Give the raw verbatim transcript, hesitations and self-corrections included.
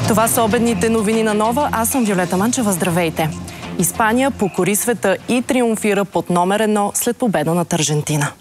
Това са обедните новини на Нова. Аз съм Виолета Манчева. Здравейте! Испания покори света и триумфира под номер едно след победа над Аржентина.